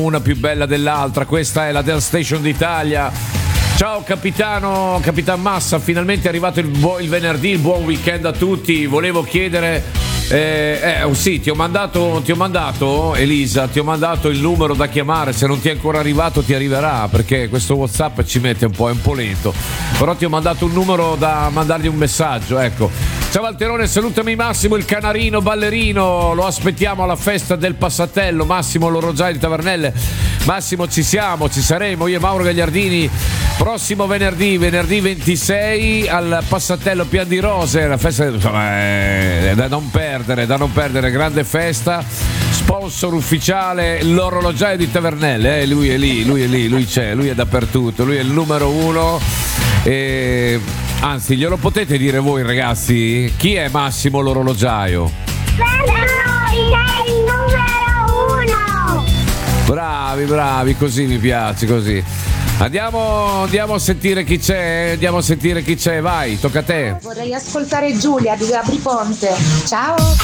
una più bella dell'altra. Questa è la Del Station d'Italia. Ciao capitano, Capitan Massa, finalmente è arrivato il venerdì, il buon weekend a tutti. Volevo chiedere sì, ti ho mandato Elisa, ti ho mandato il numero da chiamare. Se non ti è ancora arrivato ti arriverà, perché questo WhatsApp ci mette un po' lento, però ti ho mandato un numero da mandargli un messaggio, ecco. Ciao Valterone, salutami Massimo il canarino ballerino, lo aspettiamo alla festa del Passatello. Massimo L'Orologiaio di Tavernelle. Massimo, ci saremo io e Mauro Gagliardini prossimo venerdì 26 al Passatello Pian di Rose, la festa da non perdere, grande festa. Sponsor ufficiale L'Orologiaio di Tavernelle, lui è lì, lui c'è, lui è dappertutto, lui è il numero uno. Anzi, glielo potete dire voi ragazzi? Chi è Massimo L'Orologiaio? Sei il numero uno! Bravi, così mi piace, così. Andiamo a sentire chi c'è, vai, tocca a te. Vorrei ascoltare Giulia di Gabri Ponte. Ciao!